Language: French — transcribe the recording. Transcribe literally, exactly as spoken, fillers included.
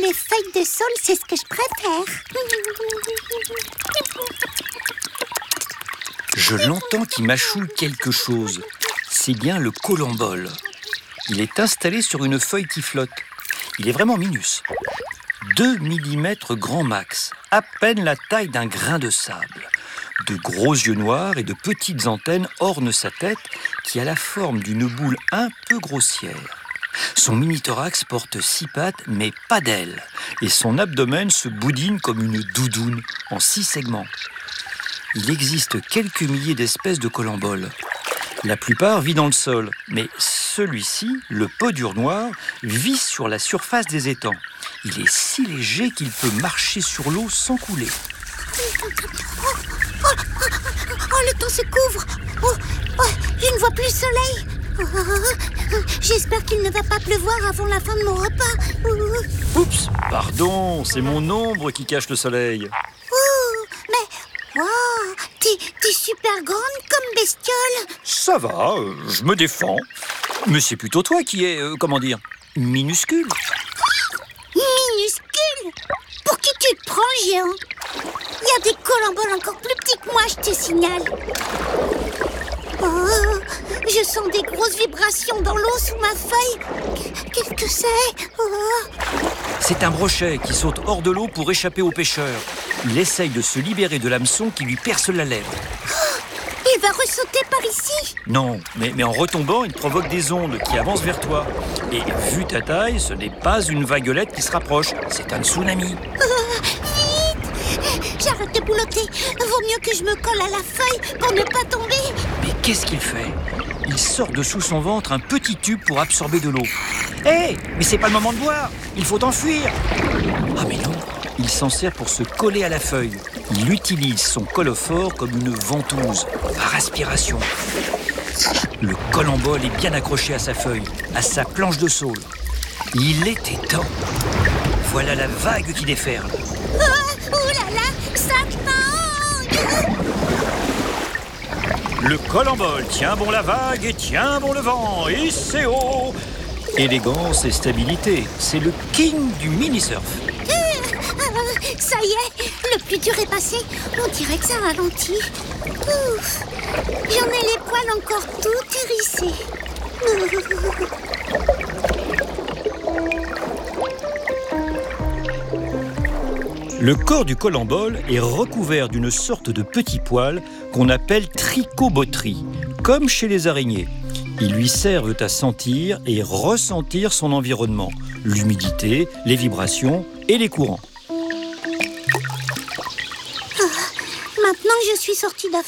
les feuilles de saule, c'est ce que je préfère. Je l'entends qui mâchouille quelque chose. C'est bien le colembole. Il est installé sur une feuille qui flotte. Il est vraiment minus. deux millimètres grand max, à peine la taille d'un grain de sable. De gros yeux noirs et de petites antennes ornent sa tête qui a la forme d'une boule un peu grossière. Son mini-thorax porte six pattes mais pas d'ailes et son abdomen se boudine comme une doudoune en six segments. Il existe quelques milliers d'espèces de colemboles. La plupart vivent dans le sol, mais celui-ci, le podure noir, vit sur la surface des étangs. Il est si léger qu'il peut marcher sur l'eau sans couler. Oh, oh, oh, oh, le temps se couvre. Oh, oh, je ne vois plus le soleil. Oh, oh, j'espère qu'il ne va pas pleuvoir avant la fin de mon repas. Oh. Oups, pardon, c'est mon ombre qui cache le soleil. Oh, mais wow, t'es, t'es super grande comme bestiole. Ça va, euh, je me défends. Mais c'est plutôt toi qui es, euh, comment dire, minuscule. Minuscule? Pour qui tu te prends, géant? Il y a des colemboles encore plus petits que moi, je te signale. Oh, je sens des grosses vibrations dans l'eau sous ma feuille. Qu'est-ce que c'est? Oh. C'est un brochet qui saute hors de l'eau pour échapper aux pêcheurs. Il essaye de se libérer de l'hameçon qui lui perce la lèvre. Oh, il va ressauter par ici? Non, mais, mais en retombant, il provoque des ondes qui avancent vers toi. Et vu ta taille, ce n'est pas une vaguelette qui se rapproche, c'est un tsunami. Oh, vite! J'arrête de boulotter. Vaut mieux que je me colle à la feuille pour ne pas tomber. Mais qu'est-ce qu'il fait? Il sort de sous son ventre un petit tube pour absorber de l'eau. Hé, hey, mais c'est pas le moment de boire. Il faut t'enfuir. Ah mais non, il s'en sert pour se coller à la feuille. Il utilise son colophore comme une ventouse, par aspiration. Le colembole est bien accroché à sa feuille, à sa planche de saule. Il était temps. Voilà la vague qui déferle. Oh, ouh là là, ça tangue! Le colembole tient bon la vague et tient bon le vent, et c'est haut. Élégance et stabilité, c'est le king du mini-surf. Euh, ça y est, le plus dur est passé. On dirait que ça ralentit. Ouf, j'en ai les poils encore tout hérissés. Le corps du colembole est recouvert d'une sorte de petits poils qu'on appelle trichobotteries, comme chez les araignées. Ils lui servent à sentir et ressentir son environnement, l'humidité, les vibrations et les courants. Maintenant que je suis sortie d'Afrique,